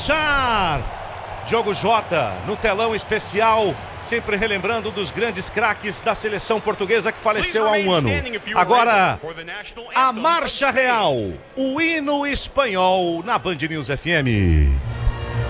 marchar! Diogo Jota no telão especial, sempre relembrando dos grandes craques da seleção portuguesa que faleceu há um ano. Agora, a marcha real, o hino espanhol na Band News FM.